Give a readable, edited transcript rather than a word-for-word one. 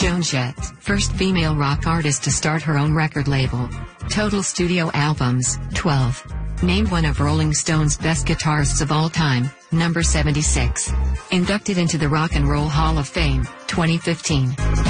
Jones Jett, first female rock artist to start her own record label. Total studio albums, 12. Named one of Rolling Stone's best guitarists of all time, number 76. Inducted into the Rock and Roll Hall of Fame, 2015.